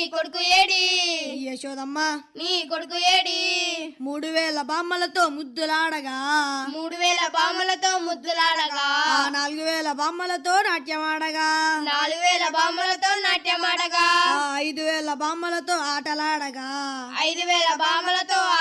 కొడుకు ఏడి యశోదమ్మ నీ కొడుకు ఏడి 3000 బామ్మలతో ముద్దులాడగా 3000 బామ్మలతో ముద్దులాడగా 4000 బామ్మలతో నాట్యమాడగా 4000 బామ్మలతో నాట్యమాడగా 5000 బామ్మలతో ఆటలాడగా 5000 బామ్మలతో